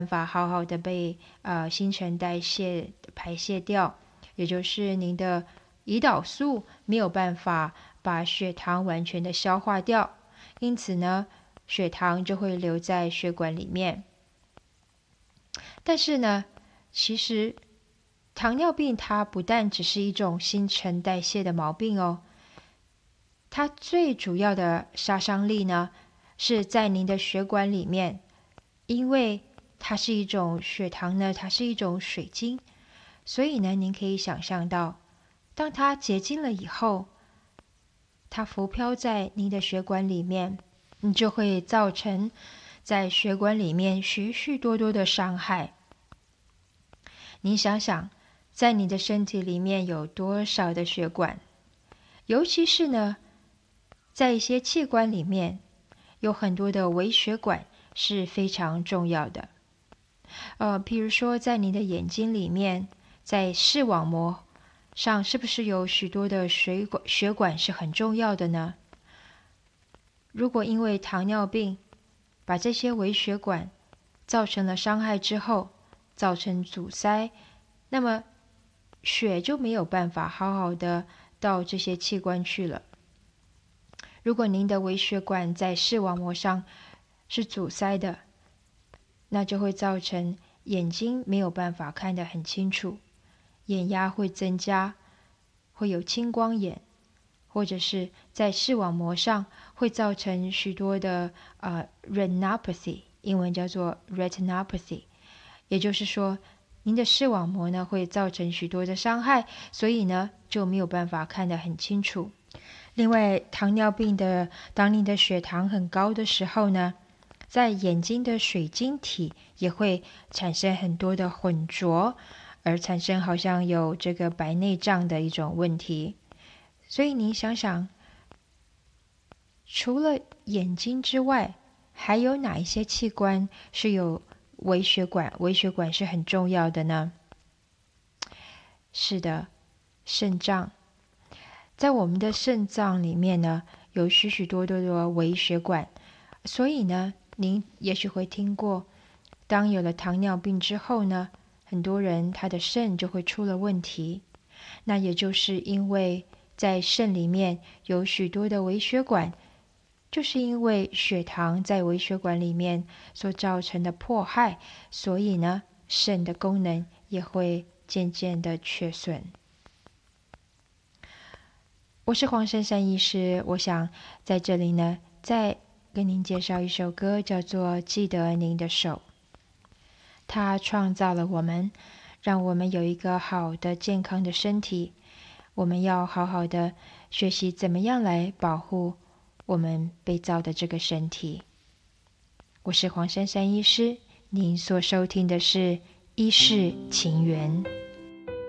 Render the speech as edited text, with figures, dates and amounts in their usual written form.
办法好好的被新陈代谢排泄掉，也就是您的胰岛素没有办法把血糖完全的消化掉，因此呢，血糖就会留在血管里面。但是呢，其实糖尿病它不但只是一种新陈代谢的毛病哦，它最主要的杀伤力呢，是在您的血管里面，因为它是一种血糖呢，它是一种水晶，所以呢，您可以想象到，当它结晶了以后，它浮漂在您的血管里面，你就会造成在血管里面许许多多的伤害。您想想，在你的身体里面有多少的血管？尤其是呢，在一些器官里面，有很多的微血管是非常重要的。譬如说，在你的眼睛里面，在视网膜上，是不是有许多的血管是很重要的呢？如果因为糖尿病把这些微血管造成了伤害之后，造成阻塞，那么血就没有办法好好的到这些器官去了。如果您的微血管在视网膜上是阻塞的，那就会造成眼睛没有办法看得很清楚，眼压会增加，会有青光眼，或者是在视网膜上会造成许多的retinopathy， 英文叫做 retinopathy， 也就是说您的视网膜呢会造成许多的伤害，所以呢就没有办法看得很清楚。另外，糖尿病当你的血糖很高的时候呢，在眼睛的水晶体也会产生很多的混浊，而产生好像有这个白内障的一种问题。所以你想想，除了眼睛之外，还有哪一些器官是有微血管？微血管是很重要的呢？是的，肾脏。在我们的肾脏里面呢，有许许多多的微血管，所以呢，您也许会听过，当有了糖尿病之后呢，很多人他的肾就会出了问题。那也就是因为在肾里面有许多的微血管，就是因为血糖在微血管里面所造成的迫害，所以呢，肾的功能也会渐渐的缺损。我是黄珊珊医师，我想在这里呢，再跟您介绍一首歌，叫做《记得您的手》。它创造了我们，让我们有一个好的健康的身体。我们要好好的学习怎么样来保护我们被造的这个身体。我是黄珊珊医师，您所收听的是《医事情缘》。